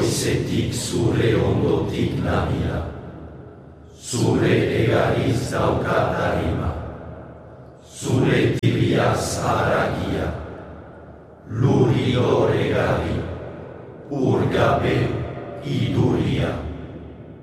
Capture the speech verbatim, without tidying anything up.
goizetik zure ondotik nabila, zure egariz daukat harima, zure tibiaz haragia, luri dore gabi, urgabe iduria.